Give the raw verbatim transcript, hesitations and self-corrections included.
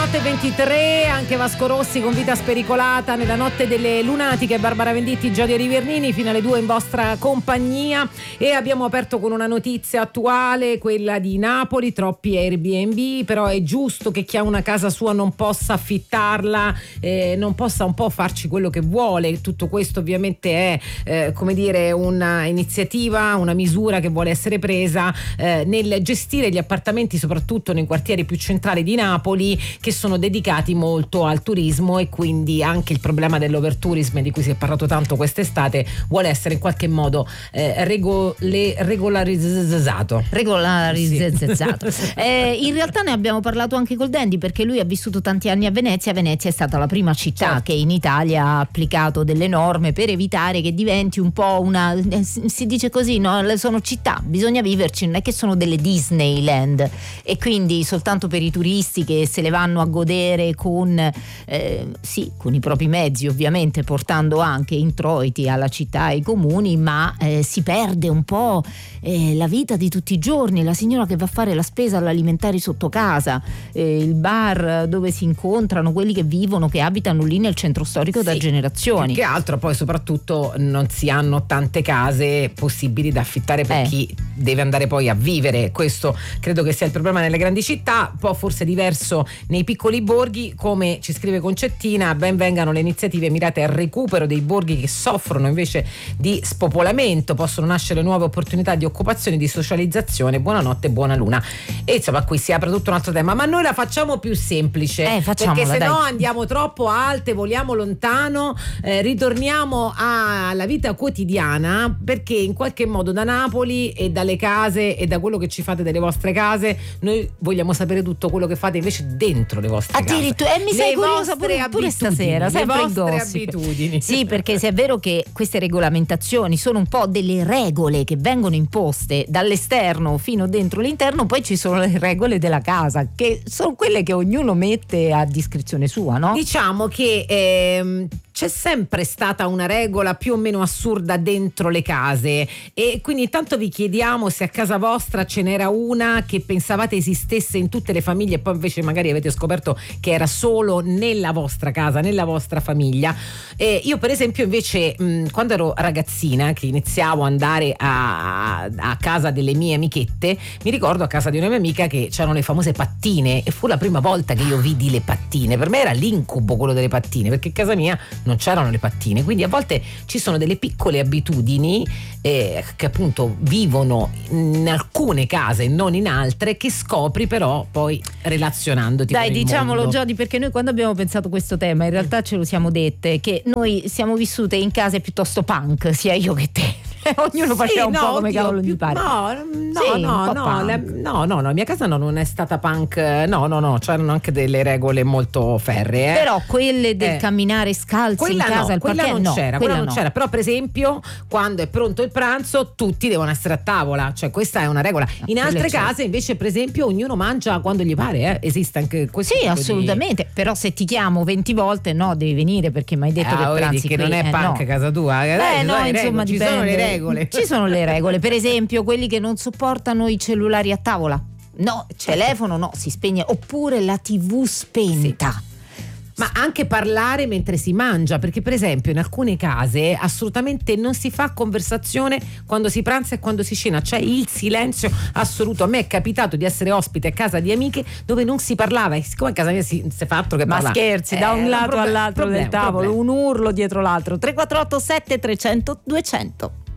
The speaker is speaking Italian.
diciotto e ventitré, anche Vasco Rossi con Vita Spericolata, nella notte delle lunatiche, Barbara Venditti, Giodia Rivernini, fino alle due in vostra compagnia. E abbiamo aperto con una notizia attuale, quella di Napoli, troppi Airbnb, però è giusto che chi ha una casa sua non possa affittarla, eh, non possa un po' farci quello che vuole. Tutto questo ovviamente è eh, come dire una iniziativa, una misura che vuole essere presa eh, nel gestire gli appartamenti, soprattutto nei quartieri più centrali di Napoli, che sono dedicati molto al turismo, e quindi anche il problema dell'overtourism di cui si è parlato tanto quest'estate vuole essere in qualche modo eh, regole, regolarizzato regolarizzato sì. eh, in realtà ne abbiamo parlato anche col Dandy, perché lui ha vissuto tanti anni a Venezia. Venezia è stata la prima città certo. che in Italia ha applicato delle norme per evitare che diventi un po' una, si dice così, no? Sono città, bisogna viverci, non è che sono delle Disneyland, e quindi soltanto per i turisti che se le vanno a godere con eh, sì, con i propri mezzi, ovviamente portando anche introiti alla città e ai comuni, ma eh, si perde un po' eh, la vita di tutti i giorni, la signora che va a fare la spesa all'alimentari sotto casa, eh, il bar dove si incontrano quelli che vivono, che abitano lì nel centro storico sì, da generazioni. Che altro poi soprattutto non si hanno tante case possibili da affittare per eh. chi deve andare poi a vivere. Questo credo che sia il problema nelle grandi città, un po' forse diverso nei piccoli borghi. Come ci scrive Concettina, ben vengano le iniziative mirate al recupero dei borghi che soffrono invece di spopolamento, possono nascere nuove opportunità di occupazione, di socializzazione. Buonanotte, buona luna. E insomma qui si apre tutto un altro tema, ma noi la facciamo più semplice, eh, perché se no dai. andiamo troppo alte, voliamo lontano, eh, ritorniamo alla vita quotidiana, perché in qualche modo da Napoli e dalle case e da quello che ci fate delle vostre case noi vogliamo sapere tutto quello che fate invece dentro le vostre case. Addirittura, e mi sei curiosa pure, pure stasera, le sempre il vostre gossip. abitudini. Sì, perché se è vero che queste regolamentazioni sono un po' delle regole che vengono imposte dall'esterno fino dentro l'interno, poi ci sono le regole della casa, che sono quelle che ognuno mette a discrezione sua, no? Diciamo che ehm, c'è sempre stata una regola più o meno assurda dentro le case, e quindi intanto vi chiediamo se a casa vostra ce n'era una che pensavate esistesse in tutte le famiglie e poi invece magari avete scoperto che era solo nella vostra casa, nella vostra famiglia. Eh, io per esempio invece mh, quando ero ragazzina, che iniziavo ad andare a, a casa delle mie amichette, mi ricordo a casa di una mia amica che c'erano le famose pattine, e fu la prima volta che io vidi le pattine. Per me era l'incubo quello delle pattine, perché a casa mia non c'erano le pattine, quindi a volte ci sono delle piccole abitudini eh, che appunto vivono in alcune case e non in altre, che scopri però poi relazionandoti Dai, con il diciamolo mondo. Giodi, perché noi quando abbiamo pensato questo tema in realtà ce lo siamo dette, che noi siamo vissute in case piuttosto punk, sia io che te. Ognuno faceva sì, un no, po' come oddio, cavolo più, gli pare. No, no, sì, no, no, la, no, no, no, mia casa no, non è stata punk, no, no, no, c'erano anche delle regole molto ferree. Eh. Però quelle del eh. camminare scalzi quella in casa no, al quella parquet, non no, c'era, quella quella non no. c'era. Però per esempio quando è pronto il pranzo tutti devono essere a tavola, cioè questa è una regola. In Ah, altre c'era. case invece per esempio ognuno mangia quando gli pare, eh. Esiste anche questo. Sì, tipo assolutamente, di... però se ti chiamo venti volte no, devi venire, perché mi hai detto ah, che vedi pranzi che qui, non è eh, punk no. casa tua, eh, Eh no, dai, insomma, regole, ci dipende. sono le regole. Ci sono le regole, per esempio quelli che non sopportano i cellulari a tavola. No, Certo. telefono no, si spegne, oppure la tivù spenta. Sì. Ma anche parlare mentre si mangia, perché per esempio in alcune case assolutamente non si fa conversazione quando si pranza e quando si cena, c'è il silenzio assoluto. A me è capitato di essere ospite a casa di amiche dove non si parlava, e siccome a casa mia si, si fa altro che Ma parlare. scherzi, da un Eh, lato problem- all'altro problem- del tavolo, problem- un urlo dietro l'altro. Tre quattro otto sette trecento duecento.